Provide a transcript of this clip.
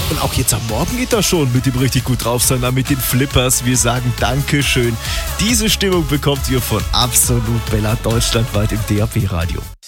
Und auch jetzt am Morgen geht das schon mit dem richtig gut drauf sein, mit den Flippers. Wir sagen Dankeschön. Diese Stimmung bekommt ihr von Absolut Bella deutschlandweit im DAB-Radio.